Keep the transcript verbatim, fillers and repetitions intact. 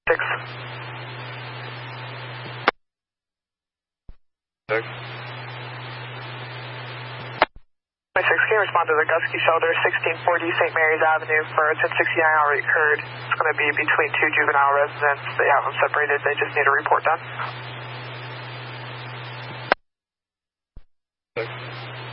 Six. Six. twenty-six, can you respond to the Gusky Shelter, sixteen forty Saint Mary's Avenue for a ten sixty-nine outright occurred. It's going to be between two juvenile residents. They have them separated. They just need a report done. Six.